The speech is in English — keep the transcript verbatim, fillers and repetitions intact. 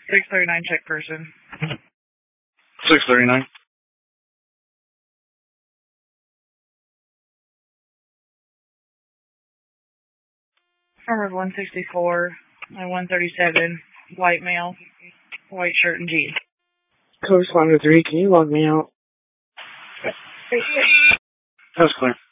six thirty-nine, check person. six thirty-nine. Farmers one sixty-four and one thirty-seven, white male, white shirt and jeans. Co-responder three, can you log me out? That's clear.